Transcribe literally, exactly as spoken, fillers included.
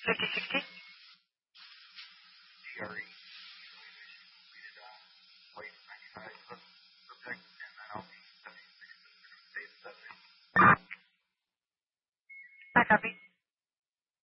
fifty sixty. G R E. Completed on late ninety-five subject, and then I'll be seventy-six to state subject. I copy.